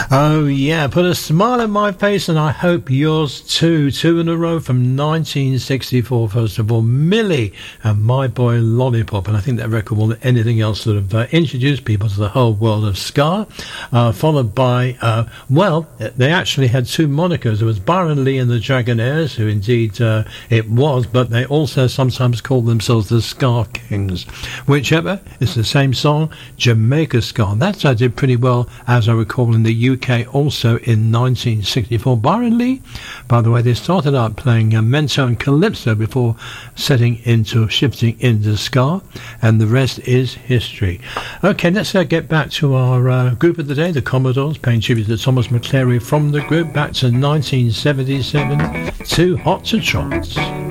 Oh yeah, put a smile on my face and I hope yours too. Two in a row from 1964. First of all, Millie and My Boy Lollipop, and I think that record more than anything else sort of introduced people to the whole world of ska. Followed by, they actually had two monikers. There was Byron Lee and the Dragonaires, who indeed it was, but they also sometimes called themselves the Ska Kings. Whichever, it's the same song, Jamaica Ska. That did pretty well, as I recall, in the UK also in 1964. Byron Lee, by the way, they started out playing Mento and Calypso before shifting into ska, and the rest is history. Okay, let's get back to our group of the day, the Commodores, paying tribute to Thomas McClary from the group back to 1977 to Hot to Trot.